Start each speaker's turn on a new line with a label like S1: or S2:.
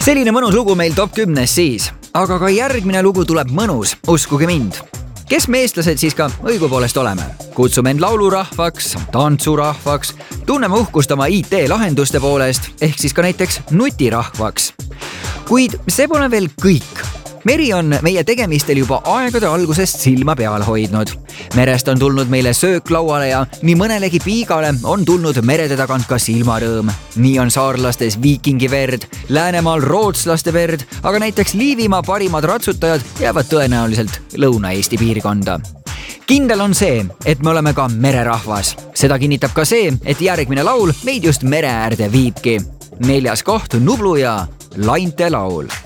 S1: Selline mõnus lugu meil top 10 siis, aga ka järgmine lugu tuleb mõnus, uskuge mind. Kes me eestlased siis ka õigupoolest oleme? Kutsume end laulurahvaks, tantsurahvaks, tunneme uhkust oma IT-lahenduste poolest, ehk siis ka näiteks nutirahvaks. Kuid see pole veel kõik. Meri on meie tegemistel juba aegade algusest silma peal hoidnud. Merest on tulnud meile söök lauale ja nii mõnelegi piigale on tulnud merede tagant ka silmarõõm. Nii on saarlastes viikingi verd, Läänemaal rootslaste verd, aga näiteks Liivimaa parimad ratsutajad jäävad tõenäoliselt Lõuna-Eesti piirkonda. Kindel on see, et me oleme ka mererahvas. Seda kinnitab ka see, et järgmine laul meid just mere äärde viibki. 4. koht Nublu ja Lainte laul.